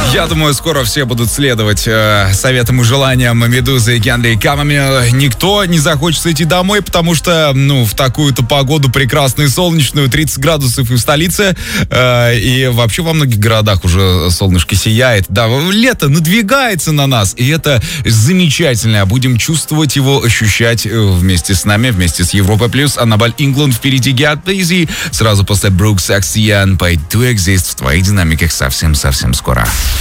Я думаю, скоро все будут следовать советам и желаниям Медузы и Генри Камами. Никто не захочет идти домой, потому что, в такую-то погоду прекрасную, солнечную, 30 градусов и в столице, и вообще во многих городах уже солнышко сияет. Да, лето надвигается на нас, и это замечательно. Будем чувствовать его, ощущать вместе с нами, вместе с Европой Плюс. Аннабель Ингланд впереди Get Busy. Сразу после Brooks Axien по To Exist в твоих динамиках совсем-совсем скоро.